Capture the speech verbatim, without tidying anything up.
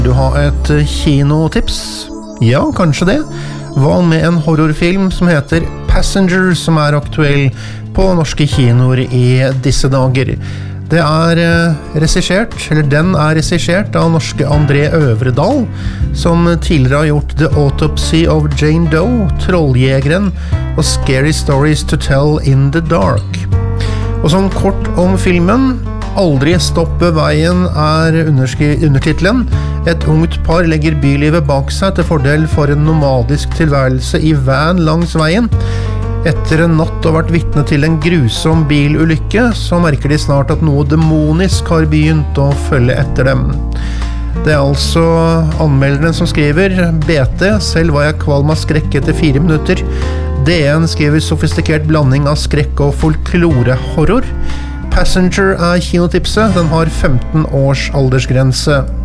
Du har et kinotips? Ja, kanskje det. Hva med en horrorfilm som heter Passenger, som er aktuell på norske kinoer i disse dager? Det er regissert, eller den er regissert av norske André Øvredal, som tidligere har gjort The Autopsy of Jane Doe, Trolljegeren og Scary Stories to Tell in the Dark. Og sånn kort om filmen, Aldri stoppe veien er undertitlen. Et ungt par legger bylivet bak seg til fordel for en nomadisk tilværelse i van langs veien. Etter en natt og vært vitne til en grusom bilulykke, så merker de snart at noe demonisk har begynt å følge etter dem. Det er altså anmelderen som skriver B T, selv var jeg kvalm av skrekk etter fire minutter. D N skriver sofistikert blanding av skrekk og folklore-horror. Passenger er kinotipset, den har femten års aldersgrense.